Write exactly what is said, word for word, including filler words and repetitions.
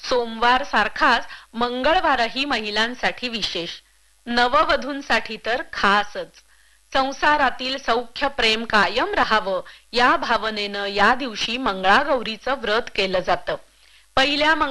सोमवार सारखाच मंगळवारही महिलांसाठी विशेष, नववधूंसाठी तर खासच. संसारातील सौख्य प्रेम कायम राहावं या भावनेनं या दिवशी मंगळागौरीचं व्रत केलं जातं. पहिल्या